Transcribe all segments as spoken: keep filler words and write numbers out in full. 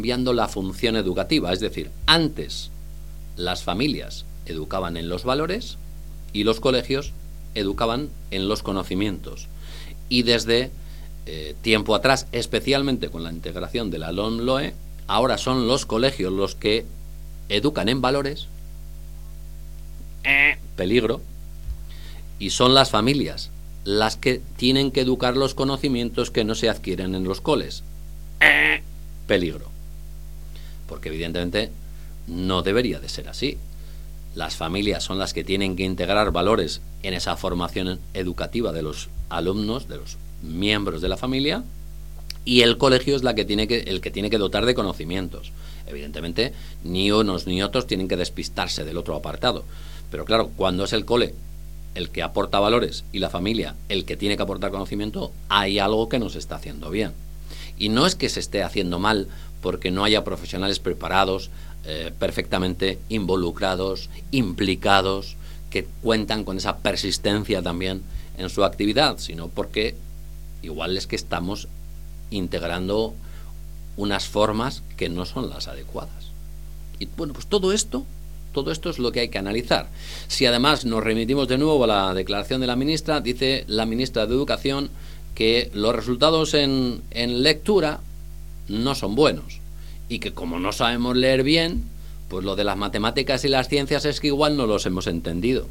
cambiando la función educativa. Es decir, antes las familias educaban en los valores y los colegios educaban en los conocimientos. Y desde eh, tiempo atrás, especialmente con la integración de la LOMLOE, ahora son los colegios los que educan en valores, eh, peligro, y son las familias las que tienen que educar los conocimientos que no se adquieren en los coles, eh, peligro. Porque evidentemente no debería de ser así. Las familias son las que tienen que integrar valores en esa formación educativa de los alumnos, de los miembros de la familia, y el colegio es la que tiene que, el que tiene que dotar de conocimientos. Evidentemente, ni unos ni otros tienen que despistarse del otro apartado. Pero claro, cuando es el cole el que aporta valores y la familia el que tiene que aportar conocimiento, hay algo que no se está haciendo bien. Y no es que se esté haciendo mal porque no haya profesionales preparados, eh, perfectamente involucrados, implicados, que cuentan con esa persistencia también en su actividad, sino porque igual es que estamos integrando unas formas que no son las adecuadas. Y bueno, pues todo esto, todo esto es lo que hay que analizar. Si además nos remitimos de nuevo a la declaración de la ministra, dice la ministra de Educación que los resultados en, en lectura no son buenos y que como no sabemos leer bien, pues lo de las matemáticas y las ciencias es que igual no los hemos entendido.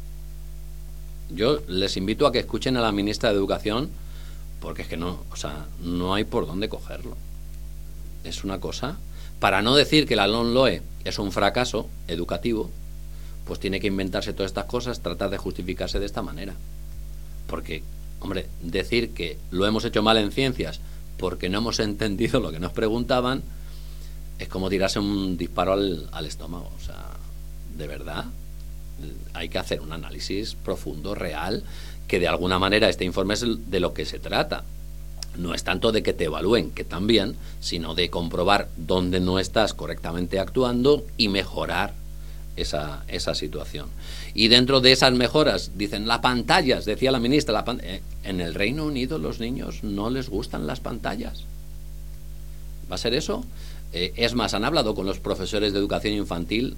Yo les invito a que escuchen a la ministra de Educación, porque es que no, o sea, no hay por dónde cogerlo. Es una cosa, para no decir que la LOMLOE es un fracaso educativo, pues tiene que inventarse todas estas cosas, tratar de justificarse de esta manera. Porque, hombre, decir que lo hemos hecho mal en ciencias porque no hemos entendido lo que nos preguntaban, es como tirarse un disparo al, al estómago. O sea, de verdad, hay que hacer un análisis profundo, real, que de alguna manera este informe es de lo que se trata. No es tanto de que te evalúen, que también, sino de comprobar dónde no estás correctamente actuando y mejorar esa, esa situación. Y dentro de esas mejoras, dicen, las pantallas, decía la ministra, la pan eh, en el Reino Unido los niños no les gustan las pantallas. ¿Va a ser eso? Eh, es más, han hablado con los profesores de educación infantil,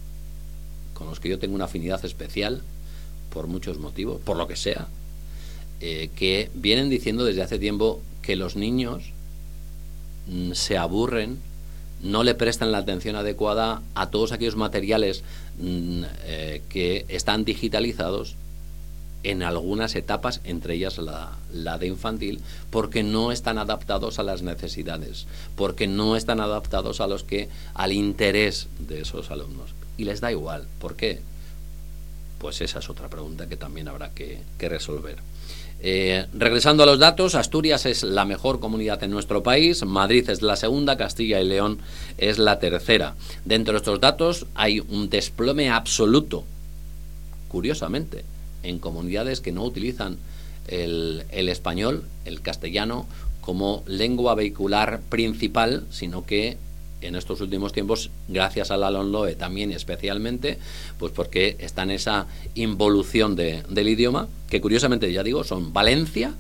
con los que yo tengo una afinidad especial, por muchos motivos, por lo que sea, eh, que vienen diciendo desde hace tiempo que los niños mm, se aburren, no le prestan la atención adecuada a todos aquellos materiales mm, eh, que están digitalizados en algunas etapas, entre ellas la, la de infantil, porque no están adaptados a las necesidades, porque no están adaptados a los que, al interés de esos alumnos. Y les da igual. ¿Por qué? Pues esa es otra pregunta que también habrá que, que resolver. Eh, regresando a los datos, Asturias es la mejor comunidad en nuestro país, Madrid es la segunda, Castilla y León es la tercera. Dentro de estos datos hay un desplome absoluto, curiosamente, en comunidades que no utilizan el, el español, el castellano, como lengua vehicular principal, sino que en estos últimos tiempos, gracias a la LOMLOE también especialmente, pues porque está en esa involución de, del idioma, que curiosamente, ya digo, son Valencia,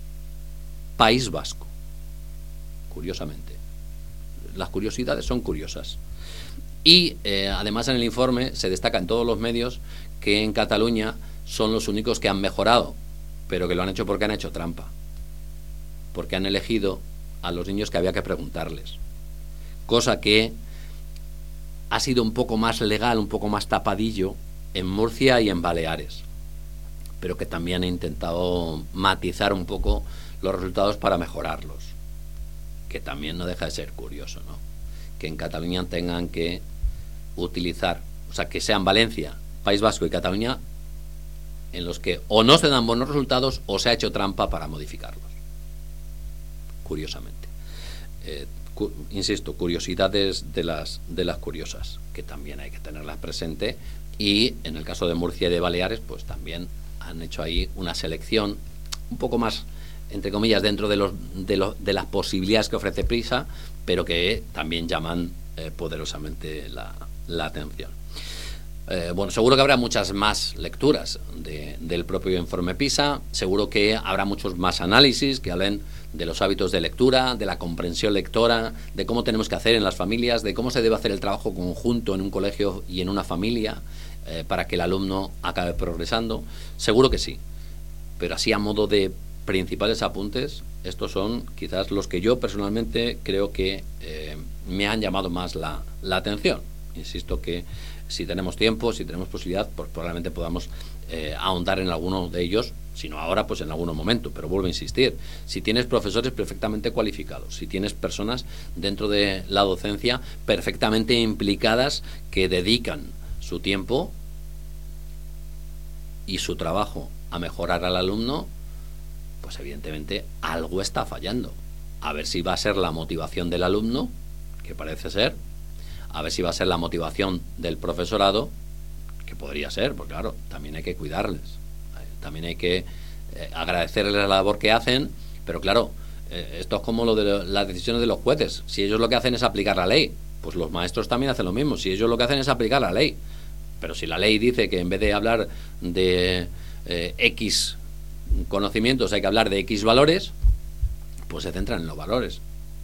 País Vasco. Curiosamente. Las curiosidades son curiosas. Y eh, además en el informe se destaca en todos los medios que en Cataluña son los únicos que han mejorado, pero que lo han hecho porque han hecho trampa. Porque han elegido a los niños que había que preguntarles. Cosa que ha sido un poco más legal, un poco más tapadillo en Murcia y en Baleares, pero que también he intentado matizar un poco los resultados para mejorarlos, que también no deja de ser curioso, ¿no? Que en Cataluña tengan que utilizar, o sea, que sean Valencia, País Vasco y Cataluña en los que o no se dan buenos resultados o se ha hecho trampa para modificarlos, curiosamente. Eh, Insisto, curiosidades de las, de las curiosas, que también hay que tenerlas presente, y en el caso de Murcia y de Baleares, pues también han hecho ahí una selección un poco más, entre comillas, dentro de, los, de, los, de las posibilidades que ofrece PISA, pero que también llaman eh, poderosamente la, la atención. Eh, bueno, seguro que habrá muchas más lecturas de, del propio informe PISA, seguro que habrá muchos más análisis que hablen de los hábitos de lectura, de la comprensión lectora, de cómo tenemos que hacer en las familias, de cómo se debe hacer el trabajo conjunto en un colegio y en una familia eh, para que el alumno acabe progresando. Seguro que sí, pero así a modo de principales apuntes, estos son quizás los que yo personalmente creo que eh, me han llamado más la, la atención. Insisto que si tenemos tiempo, si tenemos posibilidad, pues probablemente podamos eh, ahondar en alguno de ellos, si no ahora, pues en algún momento. Pero vuelvo a insistir, si tienes profesores perfectamente cualificados, si tienes personas dentro de la docencia perfectamente implicadas que dedican su tiempo y su trabajo a mejorar al alumno, pues evidentemente algo está fallando. A ver si va a ser la motivación del alumno, que parece ser, a ver si va a ser la motivación del profesorado, que podría ser, porque claro, también hay que cuidarles, también hay que eh, agradecerles la labor que hacen, pero claro, eh, esto es como lo de las decisiones de los jueces. Si ellos lo que hacen es aplicar la ley, pues los maestros también hacen lo mismo. Si ellos lo que hacen es aplicar la ley, pero si la ley dice que en vez de hablar de eh, X conocimientos hay que hablar de X valores, pues se centran en los valores.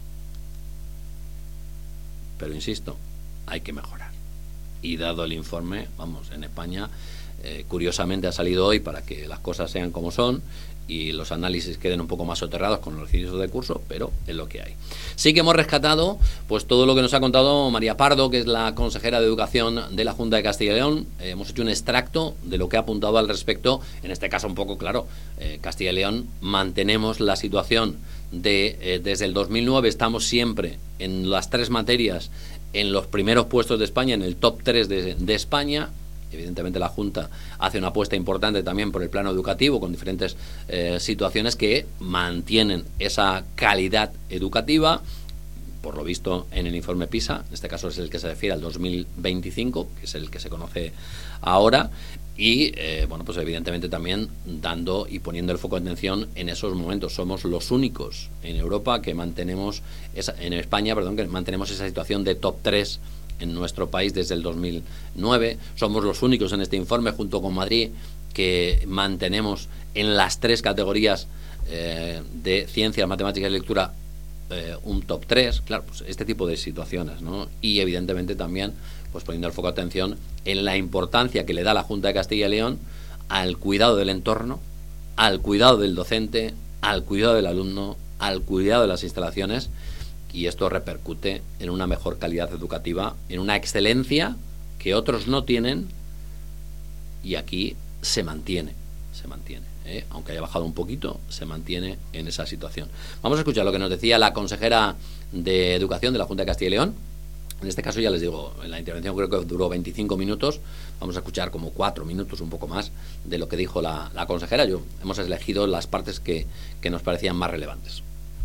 Pero insisto, hay que mejorar. Y dado el informe, vamos, en España eh, curiosamente ha salido hoy para que las cosas sean como son y los análisis queden un poco más soterrados con los inicios de curso, pero es lo que hay. Sí que hemos rescatado pues todo lo que nos ha contado María Pardo, que es la consejera de Educación de la Junta de Castilla y León. Eh, hemos hecho un extracto de lo que ha apuntado al respecto. En este caso un poco claro, eh, Castilla y León mantenemos la situación de eh, desde el dos mil nueve estamos siempre en las tres materias en los primeros puestos de España, en el top tres de, de España. Evidentemente la Junta hace una apuesta importante también por el plano educativo con diferentes eh, situaciones que mantienen esa calidad educativa, por lo visto en el informe PISA. En este caso es el que se refiere al dos mil veinticinco, que es el que se conoce ahora, y eh, bueno, pues evidentemente también dando y poniendo el foco de atención en esos momentos. Somos los únicos en Europa que mantenemos esa, en España, perdón, que mantenemos esa situación de top tres en nuestro país desde el dos mil nueve. Somos los únicos en este informe, junto con Madrid, que mantenemos en las tres categorías eh, de ciencias, matemáticas y lectura eh, un top tres. Claro, pues este tipo de situaciones, ¿no? Y evidentemente también pues poniendo el foco de atención en la importancia que le da la Junta de Castilla y León al cuidado del entorno, al cuidado del docente, al cuidado del alumno, al cuidado de las instalaciones. Y esto repercute en una mejor calidad educativa, en una excelencia que otros no tienen, y aquí se mantiene, se mantiene, ¿eh? Aunque haya bajado un poquito, se mantiene en esa situación. Vamos a escuchar lo que nos decía la consejera de Educación de la Junta de Castilla y León. En este caso, ya les digo, en la intervención creo que duró veinticinco minutos. Vamos a escuchar como cuatro minutos, un poco más, de lo que dijo la, la consejera. Yo hemos elegido las partes que, que nos parecían más relevantes.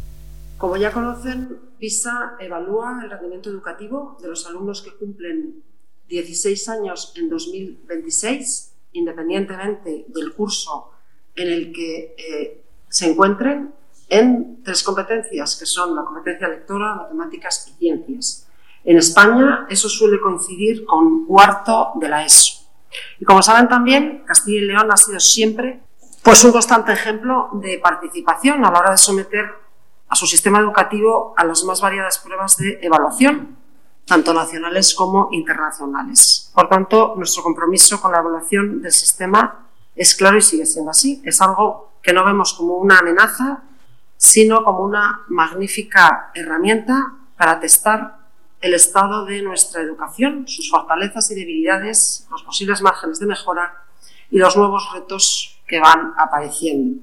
Como ya conocen, PISA evalúa el rendimiento educativo de los alumnos que cumplen dieciséis años en dos mil veintiséis, independientemente del curso en el que eh, se encuentren, en tres competencias, que son la competencia lectora, matemáticas y ciencias. En España eso suele coincidir con cuarto de la ESO. Y como saben también, Castilla y León ha sido siempre pues, un constante ejemplo de participación a la hora de someter a su sistema educativo a las más variadas pruebas de evaluación, tanto nacionales como internacionales. Por tanto, nuestro compromiso con la evaluación del sistema es claro y sigue siendo así. Es algo que no vemos como una amenaza, sino como una magnífica herramienta para testar el estado de nuestra educación, sus fortalezas y debilidades, los posibles márgenes de mejora y los nuevos retos que van apareciendo.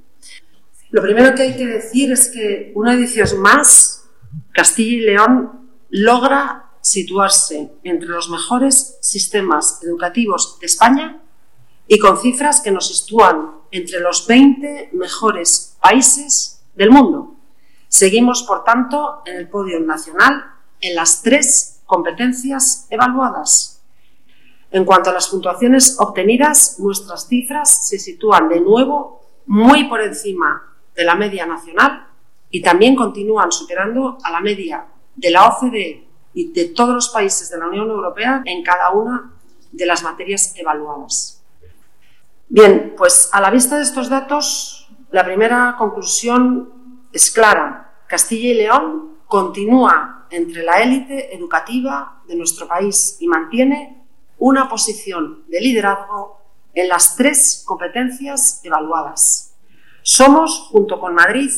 Lo primero que hay que decir es que una edición más, Castilla y León logra situarse entre los mejores sistemas educativos de España y con cifras que nos sitúan entre los veinte mejores países del mundo. Seguimos, por tanto, en el podio nacional en las tres competencias evaluadas. En cuanto a las puntuaciones obtenidas, nuestras cifras se sitúan de nuevo muy por encima de la media nacional y también continúan superando a la media de la O C D E y de todos los países de la Unión Europea en cada una de las materias evaluadas. Bien, pues a la vista de estos datos, la primera conclusión es clara. Castilla y León continúa entre la élite educativa de nuestro país y mantiene una posición de liderazgo en las tres competencias evaluadas. Somos, junto con Madrid,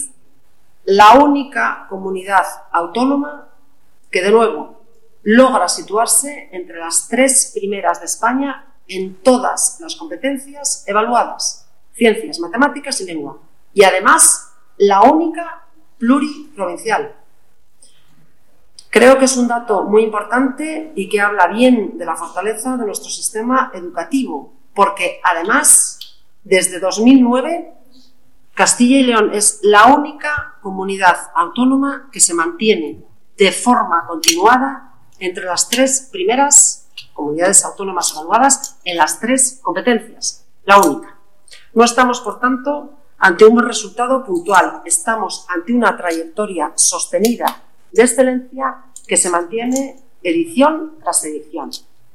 la única comunidad autónoma que, de nuevo, logra situarse entre las tres primeras de España en todas las competencias evaluadas, ciencias, matemáticas y lengua, y además la única pluriprovincial. Creo que es un dato muy importante y que habla bien de la fortaleza de nuestro sistema educativo, porque además, desde dos mil nueve, Castilla y León es la única comunidad autónoma que se mantiene de forma continuada entre las tres primeras comunidades autónomas evaluadas en las tres competencias, la única. No estamos, por tanto, ante un resultado puntual, estamos ante una trayectoria sostenida de excelencia que se mantiene edición tras edición.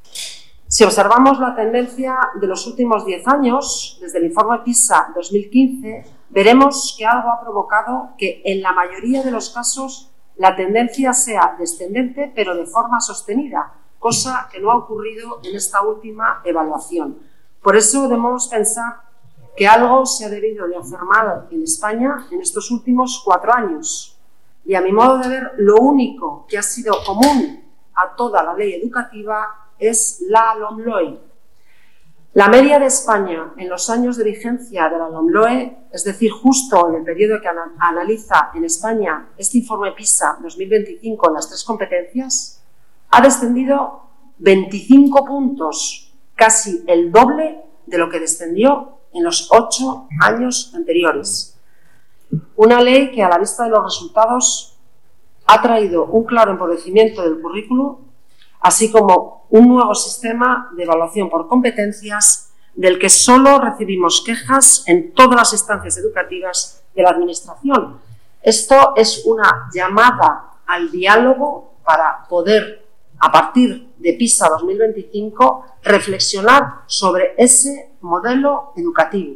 Si observamos la tendencia de los últimos diez años, desde el informe PISA dos mil quince, veremos que algo ha provocado que en la mayoría de los casos la tendencia sea descendente, pero de forma sostenida, cosa que no ha ocurrido en esta última evaluación. Por eso debemos pensar que algo se ha debido de afirmar en España en estos últimos cuatro años. Y a mi modo de ver, lo único que ha sido común a toda la ley educativa es la LOMLOE. La media de España en los años de vigencia de la LOMLOE, es decir, justo en el periodo que analiza en España este informe PISA dos mil veinticinco en las tres competencias, ha descendido veinticinco puntos, casi el doble de lo que descendió en los ocho años anteriores. Una ley que, a la vista de los resultados, ha traído un claro empobrecimiento del currículo, así como un nuevo sistema de evaluación por competencias del que solo recibimos quejas en todas las instancias educativas de la Administración. Esto es una llamada al diálogo para poder, a partir de PISA dos mil veinticinco, reflexionar sobre ese modelo educativo.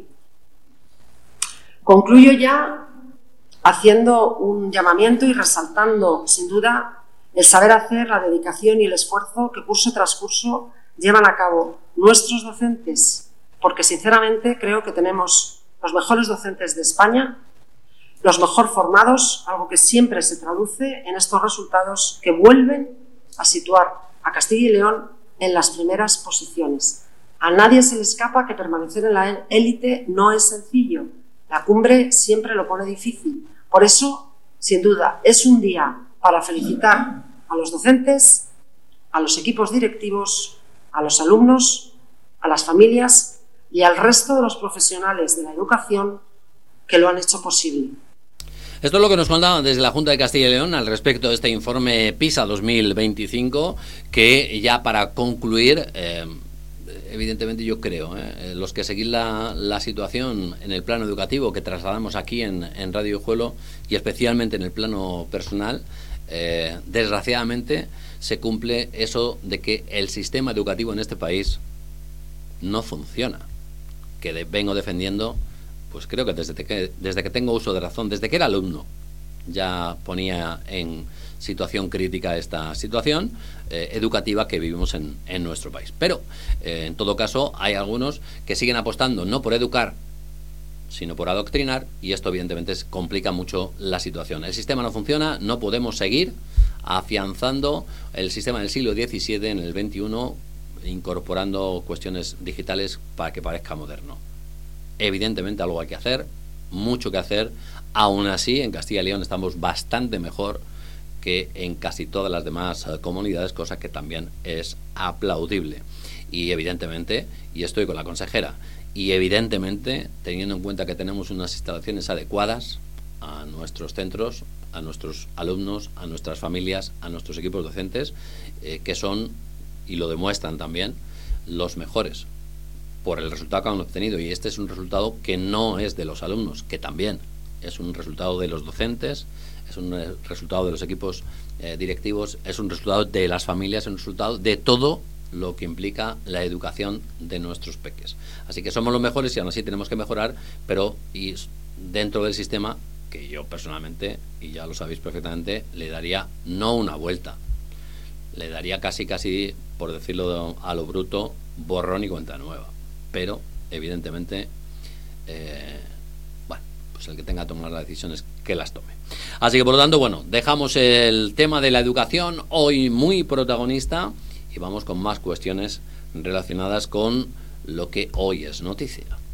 Concluyo ya haciendo un llamamiento y resaltando, sin duda, el saber hacer, la dedicación y el esfuerzo que curso tras curso llevan a cabo nuestros docentes, porque sinceramente creo que tenemos los mejores docentes de España, los mejor formados, algo que siempre se traduce en estos resultados que vuelven a situar a Castilla y León en las primeras posiciones. A nadie se le escapa que permanecer en la élite no es sencillo. La cumbre siempre lo pone difícil. Por eso, sin duda, es un día para felicitar a los docentes, a los equipos directivos, a los alumnos, a las familias y al resto de los profesionales de la educación que lo han hecho posible. Esto es lo que nos contaban desde la Junta de Castilla y León al respecto de este informe PISA dos mil veinticinco, que ya para concluir, eh, evidentemente yo creo, eh, los que seguís la, la situación en el plano educativo que trasladamos aquí en, en Radio Juelo y especialmente en el plano personal, eh, desgraciadamente se cumple eso de que el sistema educativo en este país no funciona, que de, vengo defendiendo. Pues creo que desde que desde que tengo uso de razón, desde que era alumno, ya ponía en situación crítica esta situación eh, educativa que vivimos en, en nuestro país. Pero, eh, en todo caso, hay algunos que siguen apostando no por educar, sino por adoctrinar, y esto evidentemente complica mucho la situación. El sistema no funciona, no podemos seguir afianzando el sistema del siglo diecisiete en el veintiuno, incorporando cuestiones digitales para que parezca moderno. Evidentemente algo hay que hacer, mucho que hacer. Aún así, en Castilla y León estamos bastante mejor que en casi todas las demás uh, comunidades, cosa que también es aplaudible. Y evidentemente, y estoy con la consejera, y evidentemente, teniendo en cuenta que tenemos unas instalaciones adecuadas a nuestros centros, a nuestros alumnos, a nuestras familias, a nuestros equipos docentes, eh, que son, y lo demuestran también, los mejores por el resultado que han obtenido, y este es un resultado que no es de los alumnos, que también es un resultado de los docentes, es un resultado de los equipos eh, directivos, es un resultado de las familias, es un resultado de todo lo que implica la educación de nuestros peques. Así que somos los mejores y aún así tenemos que mejorar, pero y dentro del sistema que yo personalmente, y ya lo sabéis perfectamente, le daría no una vuelta, le daría casi casi, por decirlo a lo bruto, borrón y cuenta nueva. Pero evidentemente eh, bueno, pues el que tenga que tomar las decisiones, que las tome. Así que por lo tanto, bueno, dejamos el tema de la educación hoy muy protagonista y vamos con más cuestiones relacionadas con lo que hoy es noticia.